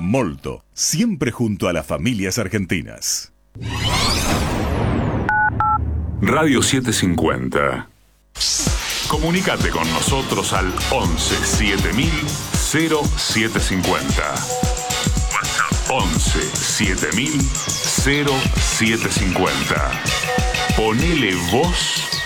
Molto, siempre junto a las familias argentinas. Radio 750. Comunicate con nosotros al 11 7000 0750. 11 7000 0750. Ponele voz